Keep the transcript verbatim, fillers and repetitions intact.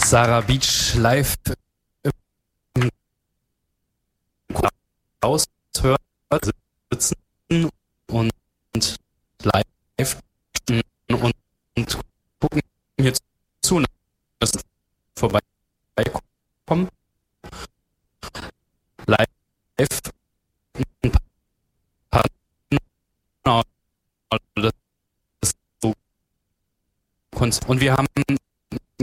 Sarah Beach live im Haus hört, sitzen und live und, und gucken hier zu, dass es vorbeikommen. Live ein paar das ist so und wir haben